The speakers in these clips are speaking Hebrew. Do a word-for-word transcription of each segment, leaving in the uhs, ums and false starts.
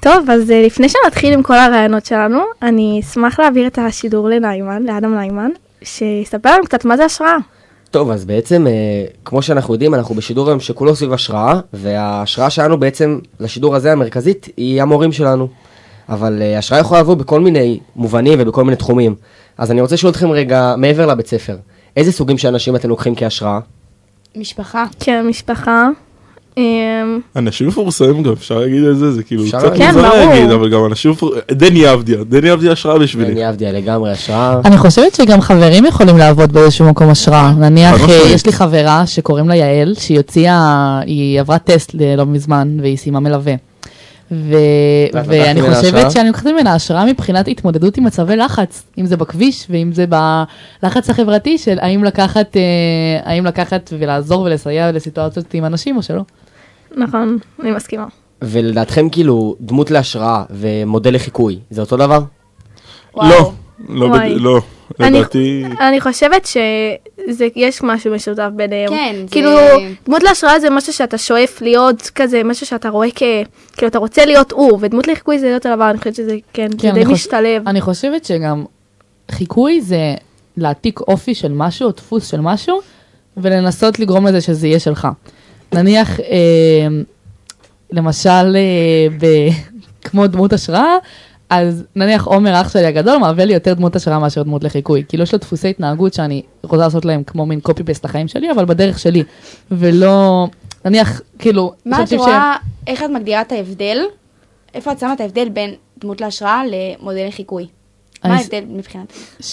טוב, אז לפני שנתחיל עם כל הרעיונות שלנו, אני אשמח להעביר את השידור לניימן, לאדם ניימן, שיספר לנו קצת מה זה השראה. טוב, אז בעצם, כמו שאנחנו יודעים, אנחנו בשידור היום שכולו סביב השראה, וההשראה שלנו בעצם, לשידור הזה המרכזית, היא המורים שלנו. אבל השראה יכולה לבוא בכל מיני מובנים ובכל מיני תחומים. אז אני רוצה לשאול אתכם רגע, מעבר לבית ספר, איזה סוגים של אנשים אתם לוקחים כהשראה? משפחה. כן, משפחה. אנשים מפורסמים גם, אפשר להגיד את זה, זה כאילו קצת כן, מוזר ברור. להגיד, אבל גם אנשים מפורסמים, דני אבדיה, דני אבדיה השראה בשבילי. אני אהבתי לגמרי השראה. אני חושבת שגם חברים יכולים לעבוד באיזשהו מקום השראה. נניח, חד משמעית. יש לי חברה שקוראים לה יעל, שהיא הוציאה, היא עברה טסט לא מזמן, והיא סיימה מלווה. ו- ואת ואני לקחת ממנה חושבת השראה? שאני לוקחת ממנה השראה מבחינת התמודדות עם מצבי לחץ, אם זה בכביש ואם זה בלחץ החברתי של האם לקחת, אה, האם לקחת ולעזור ולסייע לסיטואציות עם אנשים או שלא. נכון, אני מסכימה. ולדעתכם כאילו דמות להשראה ומודל לחיקוי, זה אותו דבר? לא, לא, וואי. בד- לא, אני- לדעתי, אני חושבת שיש משהו משותף ביניהם. כן, זה- כאילו, דמות להשראה זה משהו שאתה שואף להיות כזה, משהו שאתה רואה כ... כאילו, אתה רוצה להיות הוא, ודמות לחיקוי זה אותו דבר, אני חושבת שזה, כן, זה כן, די אני חוש- משתלב. אני חושבת שגם חיקוי זה להעתיק אופי של משהו או דפוס של משהו, ולנסות לגרום לזה שזה יהיה שלך. נניח, אה, למשל, אה, ב- כמו דמות השראה, אז נניח עומר אח שלי הגדול מהווה לי יותר דמות השראה מאשר דמות לחיקוי. כאילו יש לו דפוסי התנהגות שאני רוצה לעשות להם כמו מין קופי פייסט לחיים שלי, אבל בדרך שלי, ולא, נניח, כאילו, מה את חושבים ש- רואה, איך את מגדירה את ההבדל? איפה את שמה את ההבדל בין דמות להשראה למודל לחיקוי? מה אני- ההבדל מבחינת?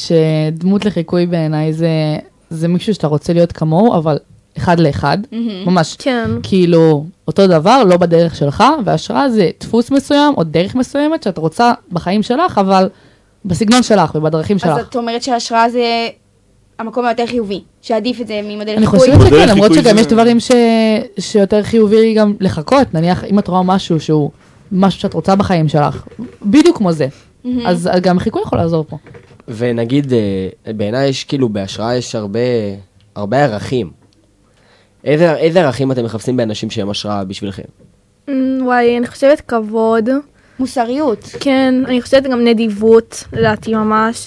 שדמות לחיקוי בעיניי זה, זה מישהו שאתה רוצה להיות כמוהו, אבל אחד לאחד, ממש, כן. כאילו, אותו דבר, לא בדרך שלך, והשראה זה דפוס מסוים, או דרך מסוימת, שאת רוצה בחיים שלך, אבל בסגנון שלך ובדרכים אז שלך. את אומרת שההשראה זה המקום היותר חיובי, שעדיף את זה ממודל אני לחיקוי? חושבת מודל שכן, למרות חיקוי שגם זה- יש דברים ש... שיותר חיובי גם לחכות, נניח, אם את רואה משהו שהוא משהו שאת רוצה בחיים שלך, בדיוק כמו זה, אז גם חיקוי יכול לעזור פה. ונגיד, אה, בעיניי יש כאילו, בהשראה יש הרבה, הרבה ערכים. איזה, איזה ערכים אתם מחפשים באנשים שהם השראה בשבילכם? אמ, וואי, אני חושבת כבוד. מוסריות. כן, אני חושבת גם נדיבות, לדעתי ממש.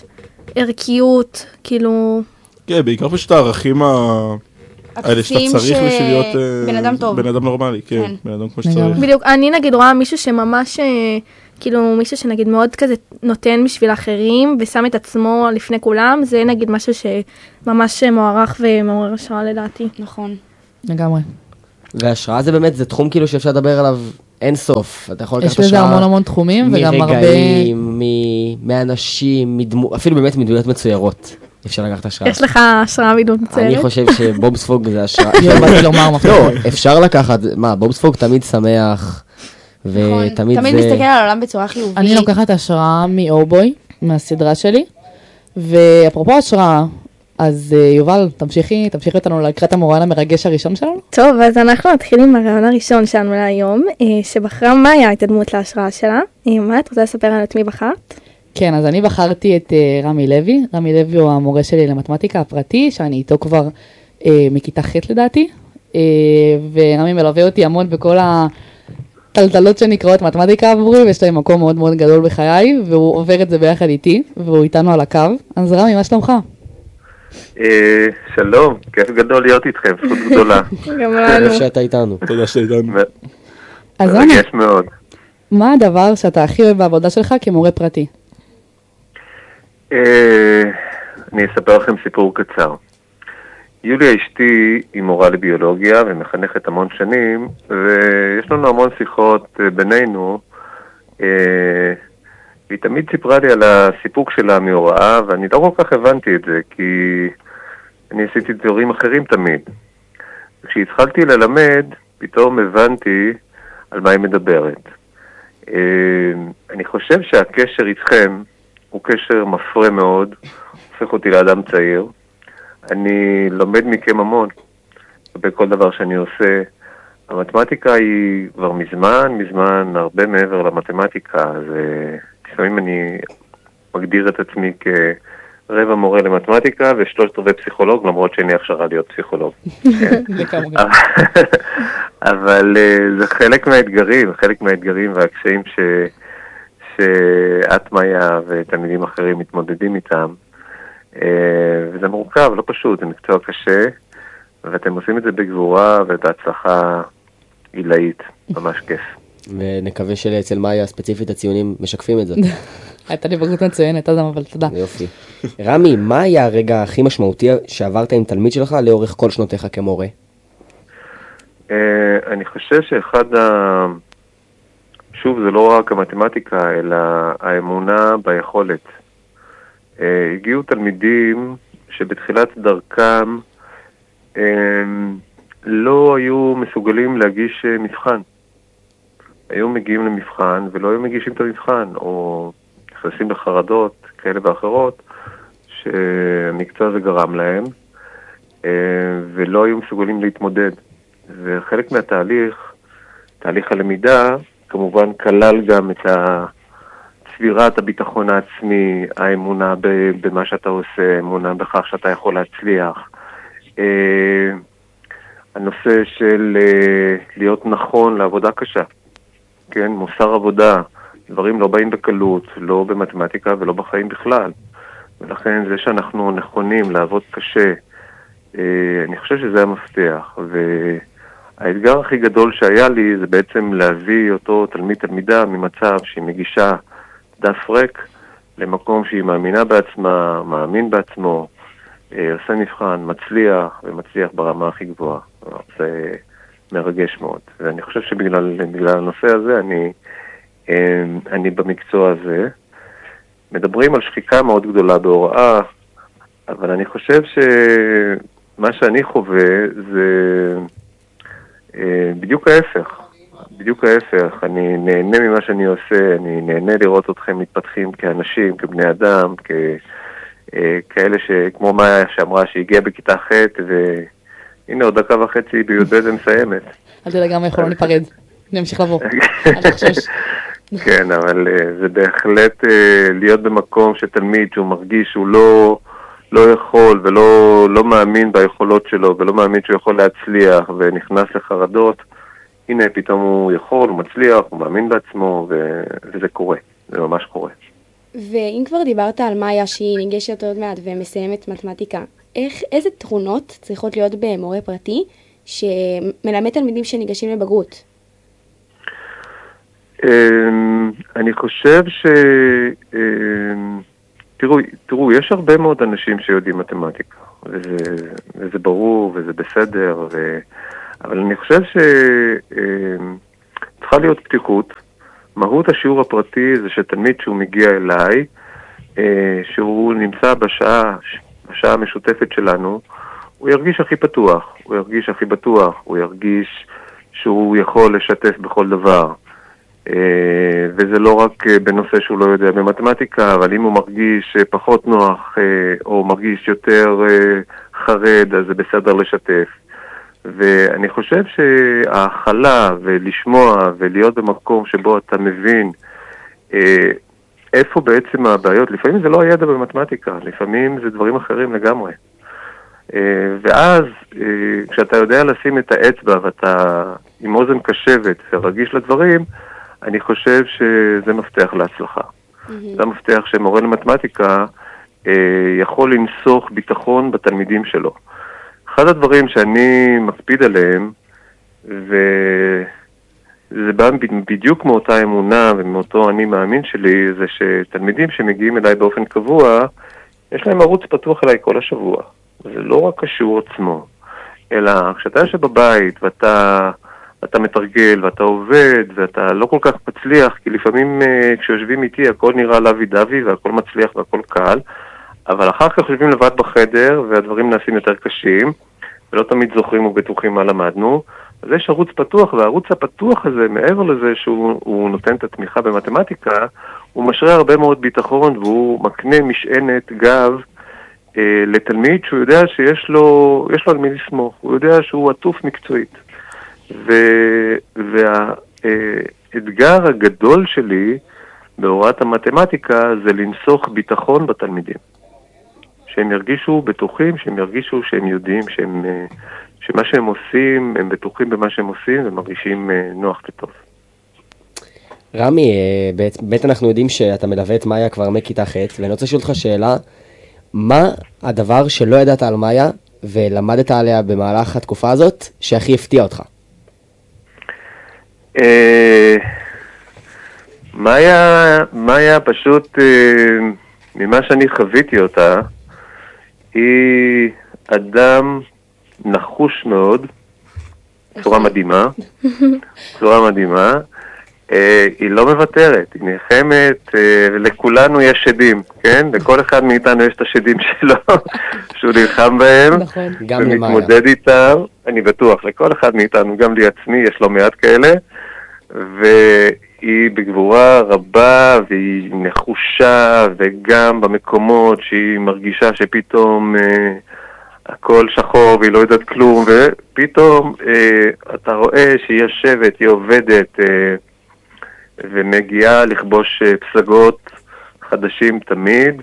ערכיות, כאילו... כן, בעיקר פשוט הערכים ה- האלה שאתה הבסיסים צריך בשביל להיות אה, בן אדם טוב. בן אדם נורמלי, כן, כן. בן אדם כמו לגמרי. שצריך. בדיוק, אני נגיד רואה מישהו שממש, אה, כאילו מישהו שנגיד מאוד כזה נותן בשביל אחרים, ושם את עצמו לפני כולם, זה נגיד משהו שממש מוערך ומעורר השראה לדעתי. נכון. לגמרי. והשראה זה באמת, זה תחום כאילו שאפשר לדבר עליו אין סוף. אתה יכול לקחת יש בזה השראה המון המון תחומים, וגם הרבה... מרגעים, מ- מאנשים, מדמו, אפילו באמת מדמויות מצוירות. אפשר לקחת השראה. יש לך השראה מדמות אני מצוירת? חושב שבוב ספוג זה השראה. לא באתי לומר מה. לא, אפשר לקחת, מה, בוב ספוג תמיד שמח, נכון. ותמיד תמיד זה... מסתכל על העולם בצורה חיובית. אני לוקחת השראה מאובוי, מהסדרה שלי, ואפרופו השראה, אז אה, יובל, תמשיכי, תמשיכי אותנו לקראת המורן המרגש הראשון שלנו. טוב, אז אנחנו נתחיל עם הרעיון הראשון שלנו להיום, אה, שבחרה מאיה את הדמות להשראה שלה. אה, מאיה, את רוצה לספר על את מי בחרת? כן, אז אני בחרתי את uh, רמי לוי. רמי לוי הוא המורה שלי למתמטיקה הפרטי, שאני איתו כבר uh, מכיתה ח' לדעתי, uh, ורמי מלווה אותי המון בכל הטלטלות שנקראות מתמטיקה עבורי, ויש להם מקום מאוד מאוד גדול בחיי, והוא עובר את זה ביחד איתי, והוא איתנו על הקו. אז רמי, מה שלומך? אה, שלום, כיף גדול להיות איתכם, זכות גדולה. גם לנו. כיף שאתה איתנו. תודה שאתה איתנו. אז רמי, מרגש מאוד. מה הדבר שאתה הכי אוהב בעבודה שלך כמורה פרטי? אה, אני אספר לכם סיפור קצר. יוליה אשתי היא מורה לביולוגיה ומחנכת המון שנים, ויש לנו המון שיחות אה, בינינו. אה, והיא תמיד סיפרה לי על הסיפוק שלה מהוראה, ואני לא כל כך הבנתי את זה, כי אני עשיתי דברים אחרים תמיד. כשהתחלתי ללמד, פתאום הבנתי על מה היא מדברת. אה, אני חושב שהקשר איתכם הוא קשר מפרה מאוד, הופך אותי לאדם צעיר. אני לומד מכם המון, בכל דבר שאני עושה. המתמטיקה היא כבר מזמן, מזמן, הרבה מעבר למתמטיקה, אז לפעמים אני מגדיר את עצמי רבע מורה למתמטיקה ושלושת רבעי פסיכולוג, למרות שאין לי הכשרה להיות פסיכולוג. אבל זה חלק מהאתגרים, חלק מהאתגרים והקשיים ש... שאת מאיה ותלמידים אחרים מתמודדים איתם. וזה מורכב, לא פשוט, זה מקצוע קשה, ואתם עושים את זה בגבורה ובהצלחה עילאית, ממש כיף. ונקווה שאצל מאיה ספציפית הציונים משקפים את זה. הייתה לי בגרות מצוינת, אדם, אבל תודה. יופי. רמי, מה היה הרגע הכי משמעותי שעברת עם תלמיד שלך לאורך כל שנותיך כמורה? אני חושב שאחד ה... שוב, זה לא רק המתמטיקה, אלא האמונה ביכולת. הגיעו תלמידים שבתחילת דרכם לא היו מסוגלים להגיש מבחן. היו מגיעים למבחן ולא היו מגישים את המבחן, או נכנסים לחרדות כאלה ואחרות שהמקצוע הזה גרם להם, ולא היו מסוגלים להתמודד. וחלק מהתהליך, תהליך הלמידה, כמובן כלל גם את צבירת הביטחון העצמי, האמונה במה שאתה עושה, אמונה בכך שאתה יכול להצליח. הנושא של להיות נכון לעבודה קשה, כן, מוסר עבודה, דברים לא באים בקלות, לא במתמטיקה ולא בחיים בכלל. ולכן זה שאנחנו נכונים לעבוד קשה, אני חושב שזה המפתח. והאתגר הכי גדול שהיה לי זה בעצם להביא אותו תלמיד תלמידה ממצב שהיא מגישה דף ריק למקום שהיא מאמינה בעצמה, מאמין בעצמו, עושה מבחן, מצליח ומצליח ברמה הכי גבוהה. זה מרגש מאוד. ואני חושב שבגלל בגלל הנושא הזה אני, אני במקצוע הזה. מדברים על שחיקה מאוד גדולה בהוראה, אבל אני חושב שמה שאני חווה זה בדיוק ההפך. בדיוק ההפך. אני נהנה ממה שאני עושה, אני נהנה לראות אתכם מתפתחים כאנשים, כבני אדם, כ... כאלה שכמו מאיה שאמרה שהגיעה בכיתה ח' והנה עוד דקה וחצי בי"ב ומסיימת. אל תדע, גם יכולנו ניפרד, נמשיך לבוא. כן, אבל זה בהחלט להיות במקום שתלמיד שהוא מרגיש שהוא לא לא יכול ולא לא מאמין ביכולות שלו ולא מאמין שהוא יכול להצליח ונכנס לחרדות, הנה פתאום הוא יכול, הוא מצליח, הוא מאמין בעצמו וזה קורה, זה ממש קורה. ואם כבר דיברת על מאיה שהיא ניגשת עוד מעט ומסיימת מתמטיקה, איך, איזה תכונות צריכות להיות במורה פרטי שמלמד תלמידים שניגשים לבגרות? אני חושב ש... תראו, תראו, יש הרבה מאוד אנשים שיודעים מתמטיקה, וזה, וזה ברור וזה בסדר, ו... אבל אני חושב שצריכה להיות פתיחות. מהות השיעור הפרטי זה שתלמיד שהוא מגיע אליי, שהוא נמצא בשעה, בשעה המשותפת שלנו, הוא ירגיש הכי פתוח, הוא ירגיש הכי בטוח, הוא ירגיש שהוא יכול לשתף בכל דבר. וזה לא רק בנושא שהוא לא יודע במתמטיקה, אבל אם הוא מרגיש פחות נוח או מרגיש יותר חרד, אז זה בסדר לשתף. ואני חושב שההכלה ולשמוע ולהיות במקום שבו אתה מבין איפה בעצם הבעיות, לפעמים זה לא הידע במתמטיקה, לפעמים זה דברים אחרים לגמרי. ואז כשאתה יודע לשים את האצבע ואתה עם אוזן קשבת ורגיש לדברים, אני חושב שזה מפתח להצלחה. Mm-hmm. זה מפתח שמורה למתמטיקה יכול לנסוך ביטחון בתלמידים שלו. אחד הדברים שאני מקפיד עליהם, וזה בא בדיוק מאותה אמונה ומאותו אני מאמין שלי, זה שתלמידים שמגיעים אליי באופן קבוע, יש להם ערוץ פתוח אליי כל השבוע. זה לא רק השיעור עצמו, אלא כשאתה יושב בבית ואתה, ואתה מתרגל ואתה עובד ואתה לא כל כך מצליח, כי לפעמים כשיושבים איתי הכל נראה לוי דווי והכל מצליח והכל קל, אבל אחר כך יושבים לבד בחדר והדברים נעשים יותר קשים, ולא תמיד זוכרים ובטוחים מה למדנו. אז יש ערוץ פתוח, והערוץ הפתוח הזה, מעבר לזה שהוא נותן את התמיכה במתמטיקה, הוא משרה הרבה מאוד ביטחון, והוא מקנה משענת גב אה, לתלמיד שהוא יודע שיש לו, יש לו על מי לסמוך, הוא יודע שהוא עטוף מקצועית. והאתגר אה, הגדול שלי בהוראת המתמטיקה זה לנסוך ביטחון בתלמידים. שהם ירגישו בטוחים, שהם ירגישו שהם יודעים, שהם, שמה שהם עושים, הם בטוחים במה שהם עושים ומרגישים נוח וטוב. רמי, באמת אנחנו יודעים שאתה מלווה את מאיה כבר מכיתה ח', ואני רוצה לשאול אותך שאלה, מה הדבר שלא ידעת על מאיה ולמדת עליה במהלך התקופה הזאת, שהכי הפתיע אותך? מאיה, מאיה פשוט, ממה שאני חוויתי אותה, היא אדם נחוש מאוד, צורה מדהימה, צורה מדהימה, היא לא מוותרת, היא נלחמת, לכולנו יש שדים, כן? לכל אחד מאיתנו יש את השדים שלו, שהוא נלחם בהם, ומתמודד איתם, אני בטוח, לכל אחד מאיתנו, גם לי עצמי, יש לו מעט כאלה, והיא בגבורה רבה, והיא נחושה, וגם במקומות שהיא מרגישה שפתאום הכל שחור, והיא לא יודעת כלום, ופתאום אתה רואה שהיא יושבת, היא עובדת, ומגיעה לכבוש פסגות חדשים תמיד.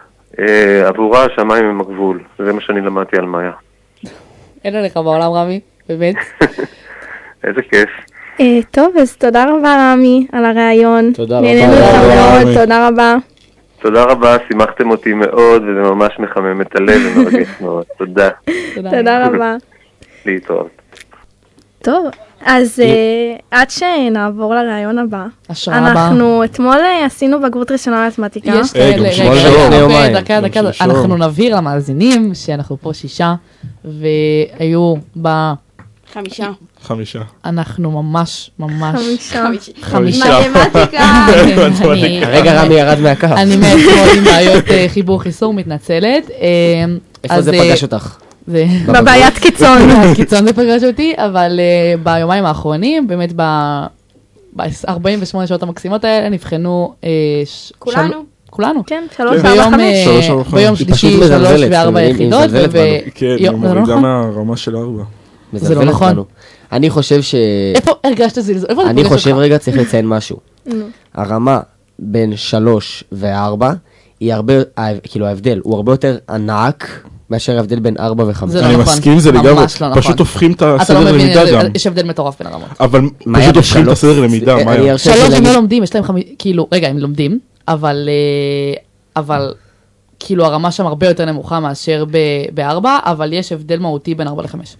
עבורה השמיים הם הגבול, זה מה שאני למדתי על מאיה. אין עליך בעולם, רמי, באמת. איזה כיף. טוב, אז תודה רבה רמי על הרעיון. תודה רבה. תודה רבה. תודה רבה, שימחתם אותי מאוד, וזה ממש מחמם את הלב ומרגש מאוד. תודה. תודה רבה. להתראות. טוב, אז עד שנעבור לרעיון הבא, השראה הבאה. אנחנו אתמול עשינו בגרות ראשונה מתמטיקה. יש כאלה, רגע, דקה, דקה, אנחנו נבהיר למאזינים שאנחנו פה שישה, והיו ב... חמישה. חמישה. אנחנו ממש, ממש... חמישה. חמישה. מתמטיקה. רגע, רמי ירד מהקו. אני מאתמול עם בעיות חיבור חיסור, מתנצלת. איפה זה פגש אותך? בבעיית קיצון. בבעיית קיצון זה פגש אותי, אבל ביומיים האחרונים, באמת ב-ארבעים ושמונה שעות המקסימות האלה, נבחנו... כולנו? כולנו. כן, שלוש, ארבע, חמש. ביום שלישי, שלוש וארבע יחידות. כן, היא מורידה מהרמה של ארבע. זה לא נכון. אני חושב ש... איפה הרגשת זלזול? אני חושב רגע צריך לציין משהו. הרמה בין שלוש וארבע, היא הרבה, כאילו ההבדל, הוא הרבה יותר ענק, מאשר ההבדל בין ארבע וחמש. אני מסכים, זה לגמרי, פשוט הופכים את הסדר למידה גם. יש הבדל מטורף בין הרמות. אבל פשוט הופכים את הסדר למידה. שלוש הם לא לומדים, יש להם חמישה, כאילו, רגע, הם לומדים, אבל, אבל, כאילו הרמה שם הרבה יותר נמוכה מאשר בארבע, אבל יש הבדל מהותי בין ארבע לחמש.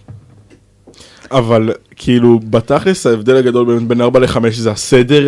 אבל כאילו בתכלס ההבדל הגדול בין ארבע לחמש זה הסדר,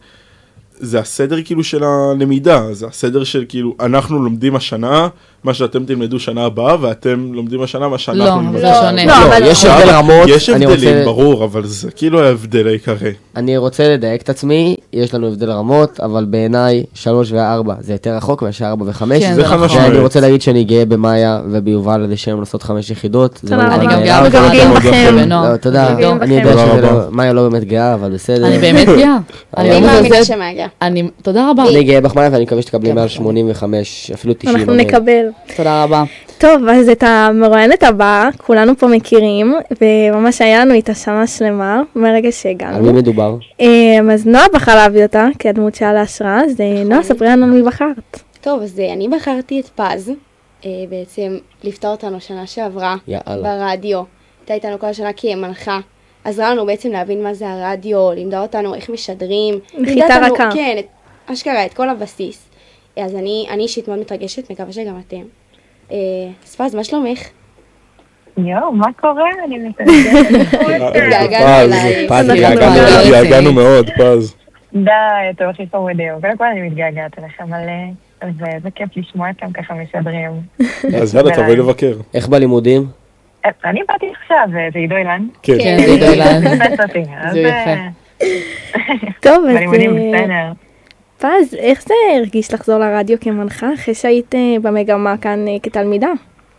זה הסדר כאילו של הלמידה, זה הסדר של כאילו אנחנו לומדים השנה, מה שאתם תלמדו שנה הבאה, ואתם לומדים השנה מה שאנחנו נלמדים. לא, זה שונה. לא, יש הבדל רמות. יש הבדלים, ברור, אבל זה כאילו ההבדל העיקרי. אני רוצה לדייק את עצמי, יש לנו הבדל רמות, אבל בעיניי שלוש וארבע זה יותר רחוק מאשר ארבע וחמש. כן, זה נכון. ואני רוצה להגיד שאני גאה במאיה וביובל על זה שהם לעשות חמש יחידות. אני גם גאה בכם. תודה. אני יודע שמאיה לא באמת גאה, אבל בסדר. אני באמת גאה. אני מאמינה שמאיה גאה. תודה רבה. אני גאה בך מאיה, ואני מקווה שתקבלי מעל שמונים וחמש, אפילו תשעים. אנחנו נקבל. תודה רבה. טוב, אז את המרואיינת הבאה, כולנו פה מכירים, וממש היה לנו איתה שנה שלמה, מהרגע שהגענו. על מי מדובר? אז נועה בחרה להביא אותה, כדמות שהיה להשראה, אז נועה, ספרי לנו מי בחרת. טוב, אז אני בחרתי את פז, בעצם ליוותה אותנו שנה שעברה, ברדיו. הייתה איתנו כל השנה כמנחה, עזרה לנו בעצם להבין מה זה הרדיו, לימדה אותנו איך משדרים. נחיתה רכה. כן, אשכרה, את כל הבסיס. אז אני אישית מאוד מתרגשת, מקווה שגם אתם. אז פז, מה שלומך? יואו, מה קורה? אני מתרגשת. התגעגענו אליי. פז, התגעגענו מאוד, פז. די, אתם הכי פורדיו. קודם כל אני מתגעגעת אליכם, אבל זה כיף לשמוע אתם ככה משדרים. אז יאללה, תבואי לבקר. איך בלימודים? אני באתי עכשיו, זה עידו אילן. כן, זה עידו אילן. זה יפה. טוב, אז... בלימודים בסדר. פז, איך זה הרגיש לחזור לרדיו כמנחה אחרי שהיית במגמה כאן כתלמידה?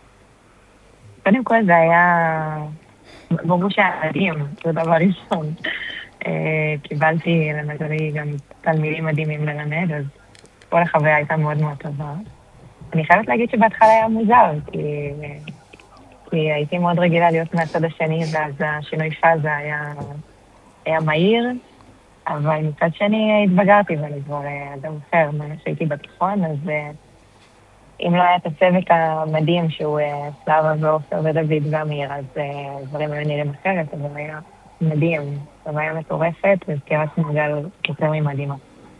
קודם כל זה היה... ברור שהיה מדהים, זה דבר ראשון. קיבלתי למזלי גם תלמידים מדהימים ללמד, אז כל החוויה הייתה מאוד מאוד טובה. אני חייבת להגיד שבהתחלה היה מוזר, כי... כי הייתי מאוד רגילה להיות מהצד השני, ואז השינוי פאזה היה, היה מהיר, אבל מצד שני התבגרתי ואני כבר אדם אחר, מה שהייתי בתיכון, אז אם לא היה את הצוות המדהים שהוא סלאבה ואופר ודוד ואמיר, אז דברים היו נראים אחרת, אבל היה מדהים, חוויה מטורפת, וסקירת מעגל יותר ממדהימה.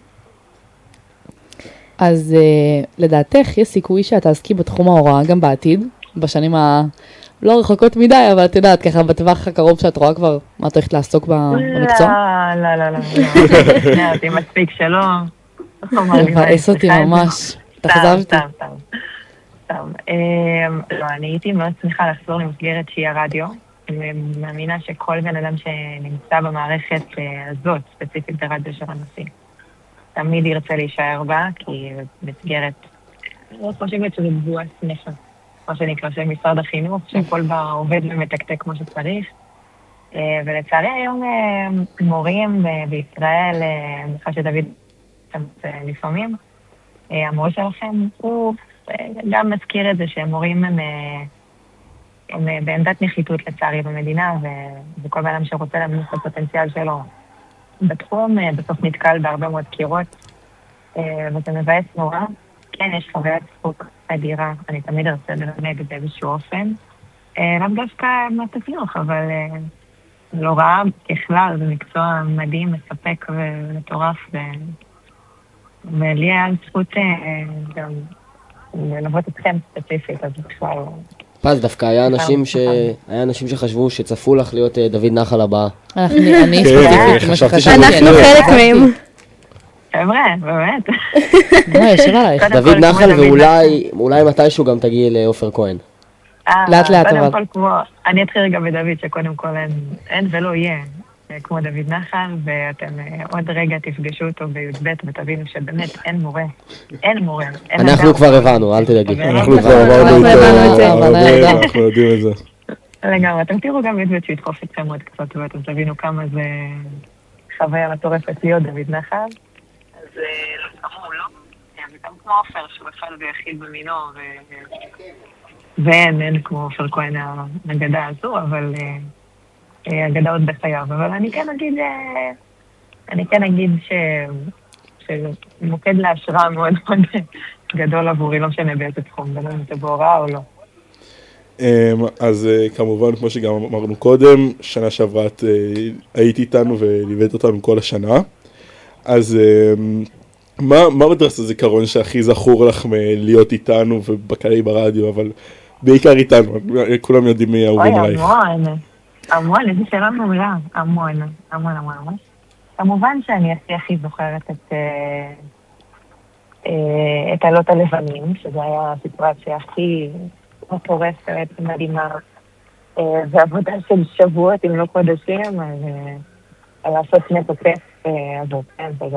אז לדעתך יש סיכוי שאת תעסקי בתחום ההוראה גם בעתיד, בשנים הלא רחוקות מדי, אבל את יודעת, ככה בטווח הקרוב שאת רואה כבר מה את הולכת לעסוק במקצוע? לא, לא, לא, לא. לא, אותי מספיק שלא. מבאס אותי ממש. תחזרתי. סתם, סתם, סתם. לא, אני הייתי מאוד שמחה לחזור למסגרת שהיא הרדיו. אני מאמינה שכל בן אדם שנמצא במערכת הזאת, ספציפית ברדיו של הנשיא, תמיד ירצה להישאר בה, כי מסגרת, אני לא חושבת שזה בועה סנפה, מה שנקרא של משרד החינוך, שכל בה עובד ומתקתק כמו שצריך. ולצערי היום מורים בישראל, אני חושב שדוד לפעמים, המורה שלכם הוא גם מזכיר את זה שמורים הם, הם בעמדת נחיתות לצערי במדינה, וכל בן אדם שרוצה להמליץ את הפוטנציאל שלו בתחום, בסוף נתקל בהרבה מאוד קירות, וזה מבאס נורא. כן, יש חוויית ספוק אדירה, אני תמיד ארצה ללמד באיזשהו אופן, לאו דווקא מהתפנוך, אבל לא רעה ככלל, זה מקצוע מדהים, מספק ומטורף, ולי היה זכות גם ללוות אתכם ספציפית, אז בכלל... פז, דווקא היה אנשים ש... היה אנשים שחשבו שצפו לך להיות דוד נחל הבא. אני ספציפית, כמו שחשבתי. אנחנו חלק מהם. חבר'ה, באמת. מה, ישר עלייך. דוד נחל, ואולי מתישהו גם תגיעי לאופר כהן. לאט לאט אבל. קודם כל כמו, אני אתחיל רגע בדוד שקודם כל אין ולא יהיה כמו דוד נחל, ואתם עוד רגע תפגשו אותו בי"ב ותבינו שבאמת אין מורה, אין מורה. אנחנו כבר הבנו, אל תדאגי. אנחנו כבר הבנו את זה, אנחנו יודעים את זה. לגמרי, אתם תראו גם י"ב שידחוף אתכם עוד קצת, ואתם תבינו כמה זה חוויה מטורפת להיות דוד נחל. אז אמרו לא, וגם כמו אופר שהוא אחד ויחיד במינו, ואין, אין כמו אופר כהן האגדה הזו, אבל אגדה עוד בחייו. אבל אני כן אגיד, אני כן אגיד שמוקד להשראה מאוד מאוד גדול עבורי, לא משנה באיזה תחום, בין אם זה בהוראה או לא. אז כמובן, כמו שגם אמרנו קודם, שנה שעברה את היית איתנו וליווית אותנו כל השנה. אז מה, מה בדרס הזיכרון שהכי זכור לך מלהיות איתנו ובקלי ברדיו, אבל בעיקר איתנו, כולם יודעים מי אהובים עלייך. אוי, המון, המון, איזה שאלה מעולה, המון, המון, המון, המון. כמובן שאני הכי הכי זוכרת את, את עלות הלבנים, שזו היה הסיטואציה הכי מטורפת, מדהימה, ועבודה של שבועות, אם לא חודשים, אז לעשות נטו כיף עבור, כן, זה